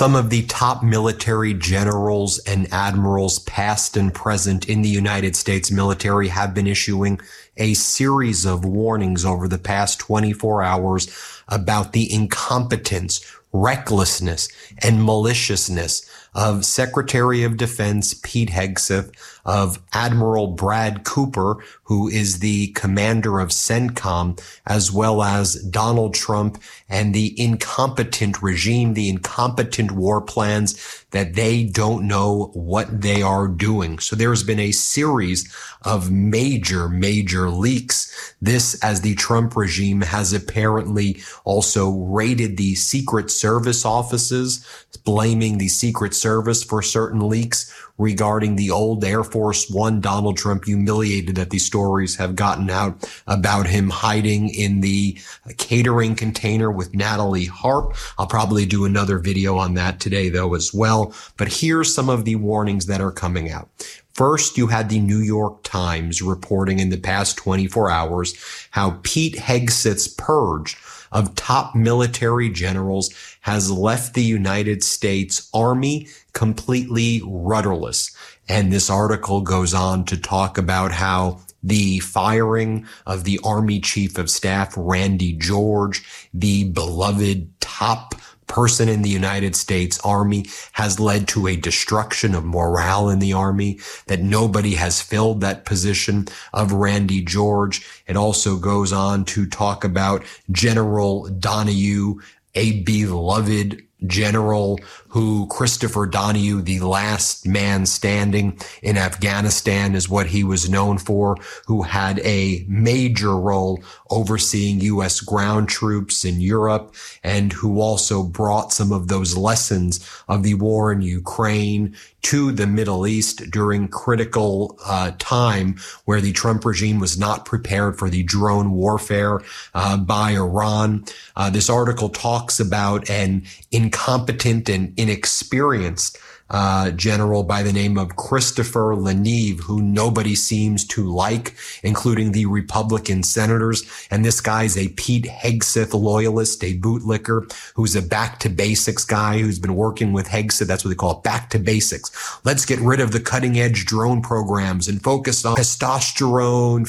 Some of the top military generals and admirals, past and present, in the United States military have been issuing a series of warnings over the past 24 hours about the incompetence, recklessness, and maliciousness of Secretary of Defense Pete Hegseth, of Admiral Brad Cooper, who is the commander of CENTCOM, as well as Donald Trump and the incompetent regime, the incompetent war plans that they don't know what they are doing. So there's been a series of major leaks. This, as the Trump regime has apparently also raided the Secret Service offices, blaming the Secret Service for certain leaks regarding the old Air Force One. Donald Trump humiliated that these stories have gotten out about him hiding in the catering container with Natalie Harp. I'll probably do another video on that today, though, as well. But here's some of the warnings that are coming out. First, you had the New York Times reporting in the past 24 hours how Pete Hegseth's purge of top military generals has left the United States Army completely rudderless. And this article goes on to talk about how the firing of the Army Chief of Staff, Randy George, the beloved top person in the United States Army, has led to a destruction of morale in the Army, that nobody has filled that position of Randy George. It also goes on to talk about General Donahue, a beloved general who, Christopher Donahue, the last man standing in Afghanistan is what he was known for, who had a major role overseeing U.S. ground troops in Europe, and who also brought some of those lessons of the war in Ukraine to the Middle East during critical time where the Trump regime was not prepared for the drone warfare by Iran. This article talks about an incompetent and inexperienced general by the name of Christopher Leneve, who nobody seems to like, including the Republican senators. And this guy's a Pete Hegseth loyalist, a bootlicker, who's a back to basics guy who's been working with Hegseth. That's what they call it, back to basics. Let's get rid of the cutting edge drone programs and focus on testosterone,